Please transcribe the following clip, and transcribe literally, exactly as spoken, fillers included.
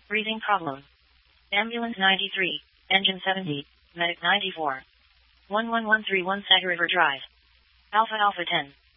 Breathing problem. Ambulance ninety-three, Engine seventy, Medic ninety-four. one one one three one Sag River Drive. Alpha Alpha ten.